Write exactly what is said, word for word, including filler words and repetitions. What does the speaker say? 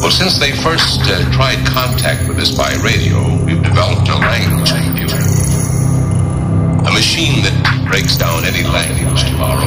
Well, since they first uh, tried contact with us by radio, we've developed a language computer. A machine that breaks down any language to our